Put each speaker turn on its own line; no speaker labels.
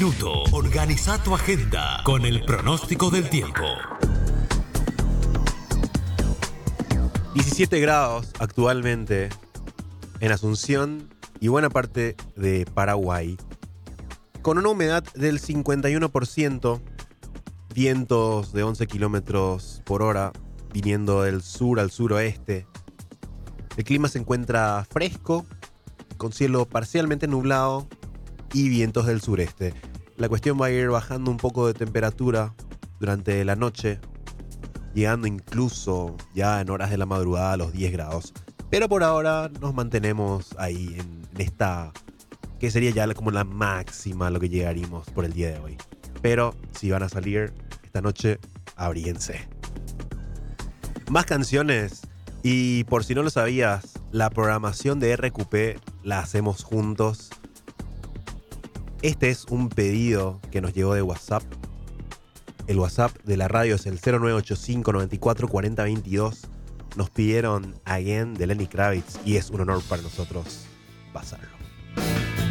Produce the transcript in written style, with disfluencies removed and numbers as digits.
Minuto, organiza tu agenda con el pronóstico del tiempo.
17 grados actualmente en Asunción y buena parte de Paraguay, con una humedad del 51%, vientos de 11 kilómetros por hora viniendo del sur al suroeste. El clima se encuentra fresco, con cielo parcialmente nublado y vientos del sureste. La cuestión va a ir bajando un poco de temperatura durante la noche, llegando incluso ya en horas de la madrugada a los 10 grados. Pero por ahora nos mantenemos ahí en esta, que sería ya como la máxima a lo que llegaríamos por el día de hoy. Pero si van a salir esta noche, abríguense. Más canciones, y por si no lo sabías, la programación de RQP la hacemos juntos. Este es un pedido que nos llegó de WhatsApp. El WhatsApp de la radio es el 0985 94 40 22. Nos pidieron Again de Lenny Kravitz y es un honor para nosotros pasarlo.